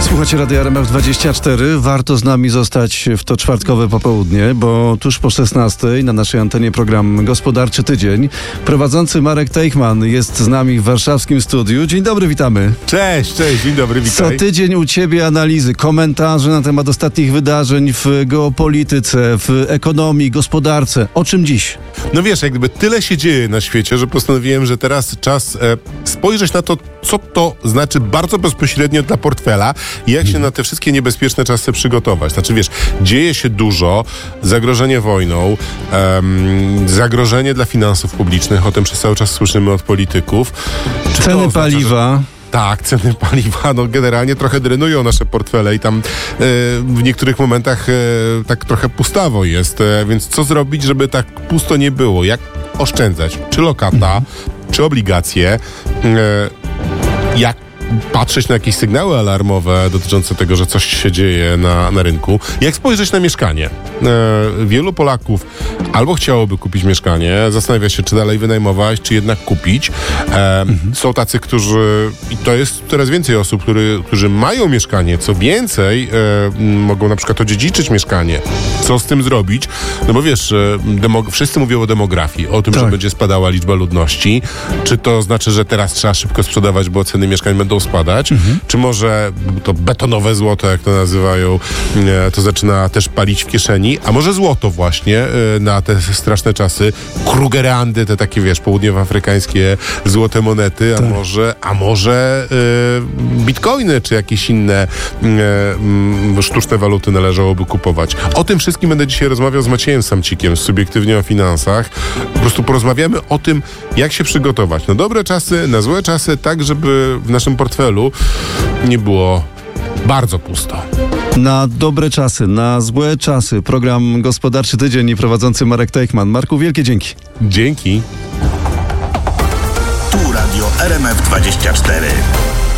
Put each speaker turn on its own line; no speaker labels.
Słuchajcie Radia RMF24. Warto z nami zostać w to czwartkowe popołudnie, bo tuż po 16:00 na naszej antenie program Gospodarczy Tydzień. Prowadzący Marek Teichmann jest z nami w warszawskim studiu. Dzień dobry, witamy.
Cześć, dzień dobry, witaj.
Co tydzień u Ciebie analizy, komentarze na temat ostatnich wydarzeń w geopolityce, w ekonomii, gospodarce. O czym dziś?
No wiesz, jak gdyby tyle się dzieje na świecie, że postanowiłem, że teraz czas spojrzeć na to, co to znaczy bardzo bezpośrednio dla portfela i jak się na te wszystkie niebezpieczne czasy przygotować. Znaczy wiesz, dzieje się dużo, zagrożenie wojną, zagrożenie dla finansów publicznych, o tym przez cały czas słyszymy od polityków. Czy
ceny
oznacza,
paliwa.
Tak, ceny paliwa generalnie trochę drenują nasze portfele i tam w niektórych momentach tak trochę pustawo jest, więc co zrobić, żeby tak pusto nie było? Jak oszczędzać? Czy lokata, czy obligacje? Jak patrzeć na jakieś sygnały alarmowe dotyczące tego, że coś się dzieje na rynku. Jak spojrzeć na mieszkanie? Wielu Polaków albo chciałoby kupić mieszkanie, zastanawia się, czy dalej wynajmować, czy jednak kupić. Są tacy, którzy, i to jest coraz więcej osób, którzy mają mieszkanie. Co więcej, mogą na przykład odziedziczyć mieszkanie. Co z tym zrobić? No bo wiesz, wszyscy mówią o demografii, o tym,
tak,
że będzie spadała liczba ludności. Czy to znaczy, że teraz trzeba szybko sprzedawać, bo ceny mieszkań będą spadać? Czy może to betonowe złoto, jak to nazywają, to zaczyna też palić w kieszeni? A może złoto właśnie na te straszne czasy? Krugerandy, te takie, wiesz, południowoafrykańskie złote monety,
tak,
a może bitcoiny, czy jakieś inne sztuczne waluty należałoby kupować. O tym wszystkim będę dzisiaj rozmawiał z Maciejem Samcikiem z Subiektywnie o Finansach. Po prostu porozmawiamy o tym, jak się przygotować na dobre czasy, na złe czasy, tak żeby w naszym portfelu nie było bardzo pusto.
Na dobre czasy, na złe czasy. Program Gospodarczy Tydzień i prowadzący Marek Teichmann. Marku, wielkie dzięki.
Dzięki.
Tu Radio RMF24.